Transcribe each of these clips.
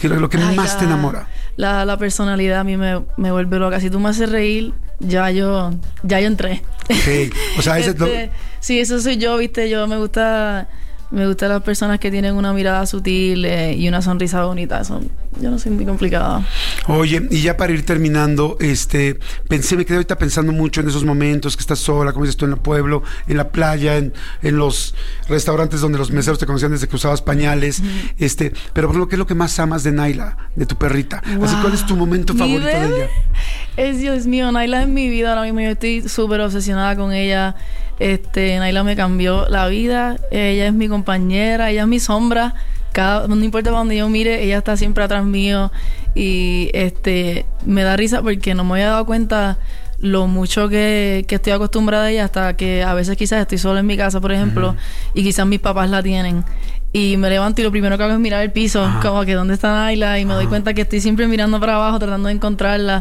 ¿Qué es lo que más te enamora? La personalidad a mí me vuelve loca. Si tú me haces reír, ya yo entré. Okay. O sea, sí, eso soy yo, ¿viste? Me gustan las personas que tienen una mirada sutil y una sonrisa bonita. Yo no soy muy complicada. Oye, y ya para ir terminando, me quedé ahorita pensando mucho en esos momentos que estás sola, como dices tú, en el pueblo, en la playa, en los restaurantes donde los meseros te conocían desde que usabas pañales. Pero por lo que es lo que más amas de Nayla, de tu perrita. Wow. Así, ¿cuál es tu momento favorito de ella? Dios mío, Nayla es mi vida ahora mismo. Yo estoy súper obsesionada con ella. Nayla me cambió la vida. Ella es mi compañera, ella es mi sombra. No importa para donde yo mire, ella está siempre atrás mío. Y me da risa porque no me había dado cuenta lo mucho que estoy acostumbrada a ella, hasta que a veces quizás estoy sola en mi casa, por ejemplo, y quizás mis papás la tienen. Y me levanto y lo primero que hago es mirar el piso, como que ¿dónde está Nayla? Y me doy cuenta que estoy siempre mirando para abajo tratando de encontrarla.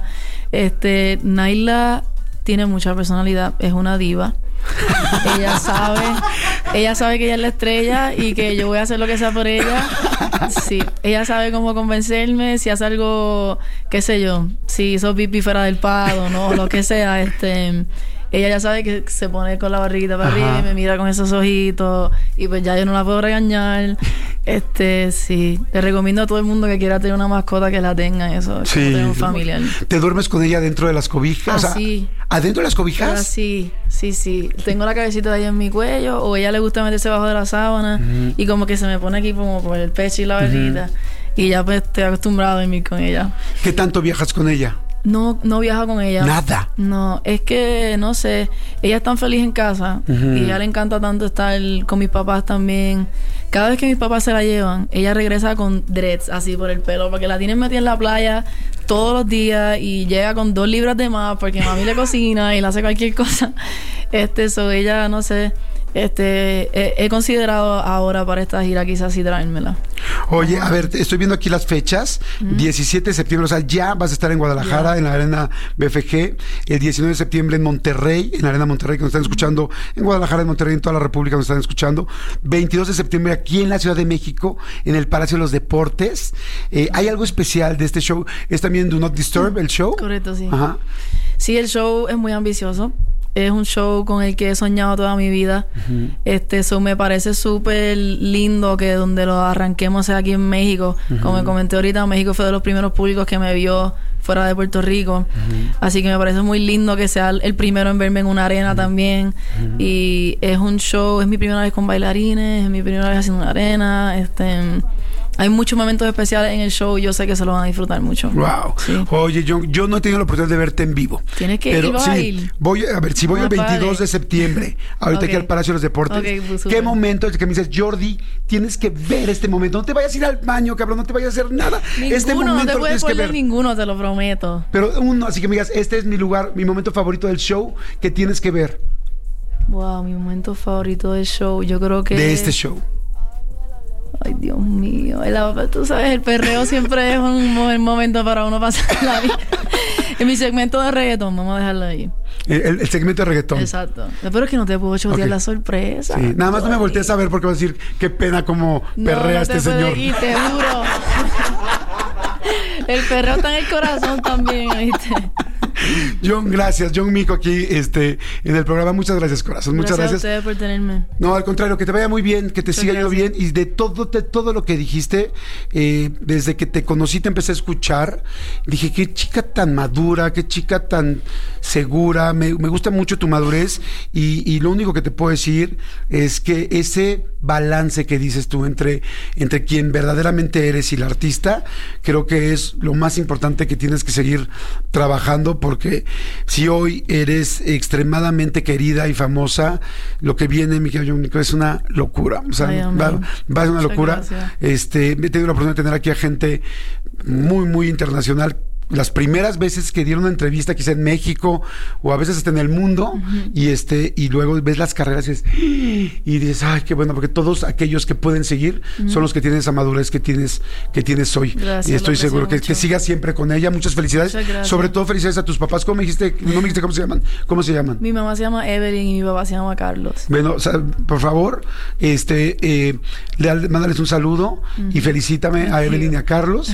Nayla tiene mucha personalidad, es una diva. Ella sabe que ella es la estrella y que yo voy a hacer lo que sea por ella. Sí, ella sabe cómo convencerme. Si hace algo, qué sé yo, si hizo pipí fuera del pado, no, lo que sea, ella ya sabe que se pone con la barriguita para arriba y me mira con esos ojitos y pues ya yo no la puedo regañar. Sí, le recomiendo a todo el mundo que quiera tener una mascota que la tenga, eso, sí, como tener un familiar. ¿Te duermes con ella dentro de las cobijas? Sí. ¿Adentro de las cobijas? Sí. Tengo la cabecita de ella en mi cuello, o a ella le gusta meterse bajo de la sábana y como que se me pone aquí como por el pecho y la barriguita y ya pues estoy acostumbrado a dormir con ella. ¿Qué tanto viajas con ella? No viajo con ella. ¿Nada? No, es que, no sé, ella es tan feliz en casa y a ella le encanta tanto estar con mis papás también. Cada vez que mis papás se la llevan, ella regresa con dreads así por el pelo, porque la tienen metida en la playa todos los días y llega con 2 libras de más porque mami le cocina y le hace cualquier cosa. Ella, no sé... he considerado ahora para esta gira quizás sí traérmela. Oye, a ver, estoy viendo aquí las fechas. 17 de septiembre, o sea, ya vas a estar en Guadalajara, en la Arena BFG. El 19 de septiembre en Monterrey, en la Arena Monterrey, que nos están escuchando. En Guadalajara, en Monterrey, en toda la República nos están escuchando. 22 de septiembre aquí en la Ciudad de México, en el Palacio de los Deportes. Hay algo especial de este show. Es también Do Not Disturb, el show. Correcto, sí. Sí, el show es muy ambicioso. Es un show con el que he soñado toda mi vida. Eso me parece súper lindo que donde lo arranquemos sea aquí en México. Como me comenté ahorita, México fue de los primeros públicos que me vio fuera de Puerto Rico. Así que me parece muy lindo que sea el primero en verme en una arena también. Y es un show, es mi primera vez con bailarines, es mi primera vez haciendo una arena. Hay muchos momentos especiales en el show. Yo sé que se lo van a disfrutar mucho. Wow. Sí. Oye, yo no he tenido la oportunidad de verte en vivo. Tienes que ir. Sí, voy a ver, si voy el 22 de septiembre, ahorita aquí al Palacio de los Deportes. ¿Qué momento es que me dices, Jordi, tienes que ver este momento? No te vayas a ir al baño, cabrón, no te vayas a hacer nada. Este momento no te puedes lo tienes que ver. Ninguno, te lo prometo. Pero uno, así que me digas, este es mi lugar, mi momento favorito del show que tienes que ver. Wow, mi momento favorito del show, yo creo que... De este show. Ay, Dios mío. Tú sabes, el perreo siempre es un buen momento para uno pasar la vida. En mi segmento de reggaetón, vamos a dejarlo ahí. El segmento de reggaetón. Exacto. Pero es que no te puedo chotear la sorpresa. Sí. Nada más no me voltees a ver porque vas a decir qué pena como perrea este señor. Y te juro. El perreo está en el corazón también, ¿viste? John, gracias. John Mico aquí en el programa. Muchas gracias, corazón. Muchas gracias. Gracias a ustedes por tenerme. No, al contrario, que te vaya muy bien, que te siga yendo bien. Y de todo lo que dijiste, desde que te conocí, te empecé a escuchar. Dije, qué chica tan madura, qué chica tan segura. Me gusta mucho tu madurez. Y lo único que te puedo decir es que ese balance que dices tú entre quien verdaderamente eres y la artista, creo que es lo más importante que tienes que seguir trabajando, porque si hoy eres extremadamente querida y famosa, lo que viene, mi querido John Mico, es una locura. O sea, va a ser una locura. He tenido la oportunidad de tener aquí a gente muy, muy internacional. Las primeras veces que dieron una entrevista quizá en México o a veces hasta en el mundo, y luego ves las carreras y dices, ay, qué bueno, porque todos aquellos que pueden seguir son los que tienen esa madurez que tienes hoy. Gracias, y estoy seguro que sigas siempre con ella. Muchas felicidades. Sobre todo felicidades a tus papás. ¿Cómo me dijiste? No me dijiste cómo se llaman. ¿Cómo se llaman? Mi mamá se llama Evelyn y mi papá se llama Carlos. Bueno, o sea, por favor, mándales un saludo y felicítame a Evelyn y a Carlos.